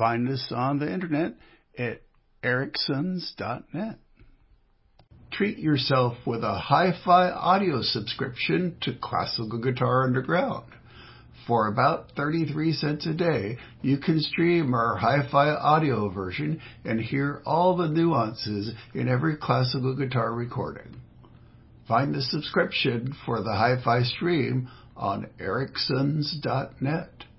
find us on the internet at ericsons.net. Treat yourself with a hi-fi audio subscription to Classical Guitar Underground. For about 33 cents a day, you can stream our hi-fi audio version and hear all the nuances in every classical guitar recording. Find the subscription for the hi-fi stream on ericsons.net.